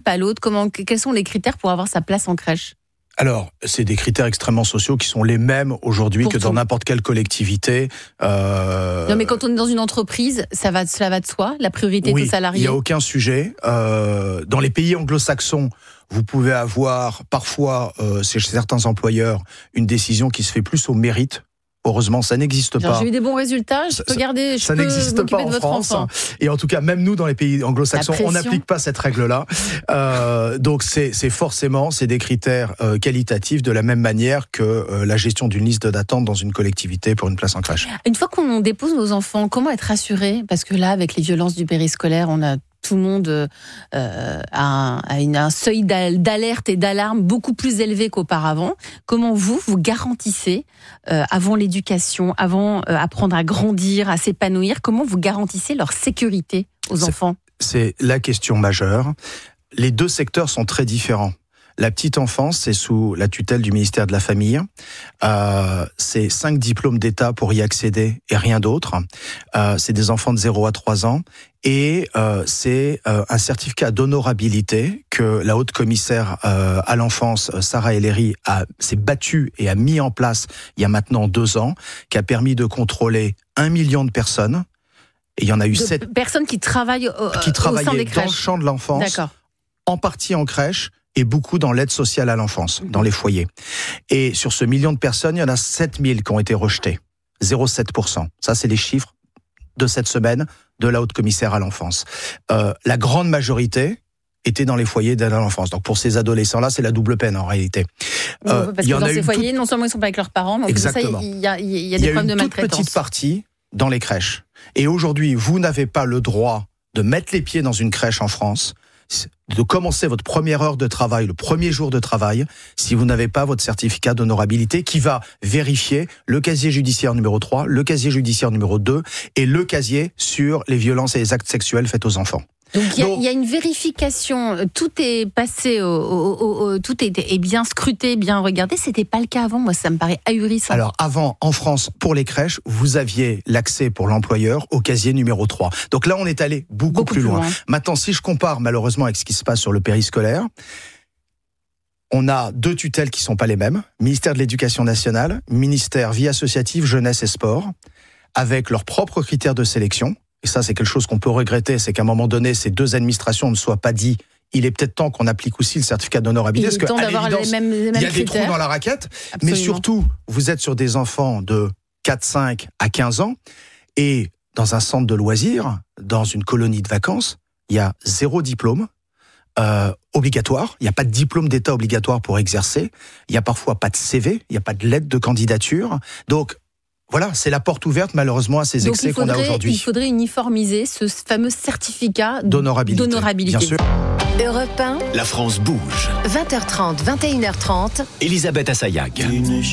pas l'autre? Quels sont les critères pour avoir sa place en crèche? Alors, c'est des critères extrêmement sociaux qui sont les mêmes aujourd'hui que dans n'importe quelle collectivité. Non, mais quand on est dans une entreprise, cela va de soi, la priorité est aux salariés. Il n'y a aucun sujet. Dans les pays anglo-saxons, vous pouvez avoir parfois, chez certains employeurs, une décision qui se fait plus au mérite. Heureusement, ça n'existe pas. J'ai eu des bons résultats, je peux n'existe pas en France. Enfant. Et en tout cas, même nous, dans les pays anglo-saxons, on n'applique pas cette règle-là. Donc, c'est forcément des critères qualitatifs de la même manière que la gestion d'une liste d'attente dans une collectivité pour une place en crèche. Une fois qu'on dépose nos enfants, comment être rassuré? Parce que là, avec les violences du périscolaire, tout le monde a un seuil d'alerte et d'alarme beaucoup plus élevé qu'auparavant. Comment vous garantissez, avant l'éducation, avant apprendre à grandir, à s'épanouir, comment vous garantissez leur sécurité aux enfants? C'est la question majeure. Les deux secteurs sont très différents. La petite enfance, c'est sous la tutelle du ministère de la Famille. C'est 5 diplômes d'État pour y accéder et rien d'autre. C'est des enfants de 0 à 3 ans. Et c'est un certificat d'honorabilité que la haute commissaire à l'enfance, Sarah El-Haïry, s'est battue et a mis en place il y a maintenant 2 ans, qui a permis de contrôler 1 million de personnes. Et il y en a eu 7 personnes qui travaillent au sein des crèches. Dans le champ de l'enfance, en partie en crèche, et beaucoup dans l'aide sociale à l'enfance, dans les foyers. Et sur ce million de personnes, il y en a 7000 qui ont été rejetées. 0,7%. Ça, c'est les chiffres de cette semaine de la haute commissaire à l'enfance. La grande majorité était dans les foyers d'aide à l'enfance. Donc pour ces adolescents-là, c'est la double peine en réalité. Parce que dans ces foyers, non seulement ils ne sont pas avec leurs parents, mais en plus de ça, il y a des problèmes de maltraitance. Il y a une toute petite partie dans les crèches. Et aujourd'hui, vous n'avez pas le droit de mettre les pieds dans une crèche en France, de commencer votre première heure de travail, le premier jour de travail, si vous n'avez pas votre certificat d'honorabilité qui va vérifier le casier judiciaire numéro 3, le casier judiciaire numéro 2 et le casier sur les violences et les actes sexuels faits aux enfants. Donc il y a une vérification, tout est passé, tout est bien scruté, bien regardé. C'était pas le cas avant, moi ça me paraît ahurissant. Alors avant, en France, pour les crèches, vous aviez l'accès pour l'employeur au casier numéro 3. Donc là on est allé beaucoup plus loin. Maintenant, si je compare malheureusement avec ce qui se passe sur le périscolaire, on a 2 tutelles qui sont pas les mêmes, ministère de l'Éducation nationale, ministère vie associative, jeunesse et sport, avec leurs propres critères de sélection. Et ça, c'est quelque chose qu'on peut regretter, c'est qu'à un moment donné, ces 2 administrations ne soient pas dit. Il est peut-être temps qu'on applique aussi le certificat d'honorabilité, parce qu'à l'évidence, il y a des trous dans la raquette. Absolument. Mais surtout, vous êtes sur des enfants de 4, 5 à 15 ans, et dans un centre de loisirs, dans une colonie de vacances, il y a 0 diplôme obligatoire. Il n'y a pas de diplôme d'État obligatoire pour exercer. Il n'y a parfois pas de CV, il n'y a pas de lettre de candidature. Donc, voilà, c'est la porte ouverte malheureusement à ces excès qu'on a aujourd'hui. Il faudrait uniformiser ce fameux certificat d'honorabilité. Bien sûr. Europe 1, la France bouge. 20h30, 21h30. Elisabeth Assayag.